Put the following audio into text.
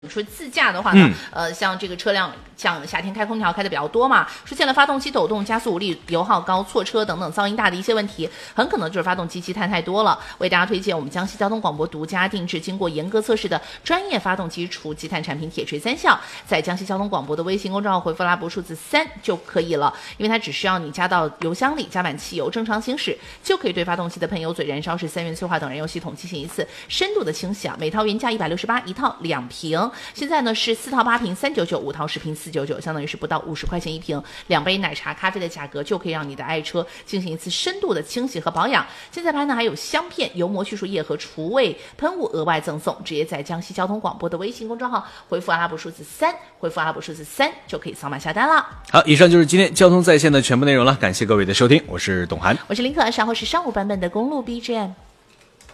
说自驾的话呢，像这个车辆，像夏天开空调开的比较多嘛，出现了发动机抖动、加速无力、油耗高、错车等等噪音大的一些问题，很可能就是发动机积碳太多了。为大家推荐我们江西交通广播独家定制、经过严格测试的专业发动机除积碳产品铁锤3效，在江西交通广播的微信公众号回复拉伯数字3就可以了，因为它只需要你加到油箱里，加满汽油，正常行驶，就可以对发动机的喷油嘴、燃烧室、三元催化等燃油系统进行一次深度的清洗啊。每套原价168，一套2瓶。现在呢是4套8瓶399，5套10瓶499，相当于是不到50块钱一瓶，2杯奶茶咖啡的价格就可以让你的爱车进行一次深度的清洗和保养。现在牌呢还有香片、油膜去除液和除味喷雾额外赠送，直接在江西交通广播的微信公众号回复阿拉伯数字3，回复阿拉伯数字3就可以扫码下单了。 好，以上就是今天交通在线的全部内容了，感谢各位的收听，我是董涵， 我是林可，稍后是上午版本的公路 BGM。